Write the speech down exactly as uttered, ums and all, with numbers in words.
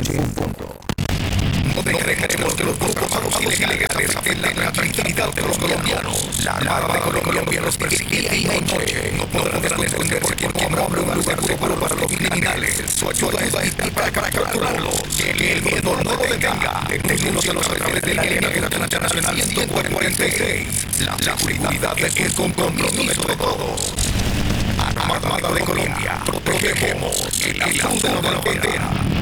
punto. No dejaremos que los grupos armados ilegales afecten la tranquilidad de los colombianos. La Armada de Colombia los persigue día y noche. No podrán esconderse porque no habrá un lugar seguro para los criminales. Su ayuda es vital para capturarlos. Que el miedo no lo detenga. Detenemos a los rebeldes de la línea de la internacional ciento cuarenta y seis. La seguridad es un compromiso de todos. Armada de Colombia, protegemos el asilo de la frontera.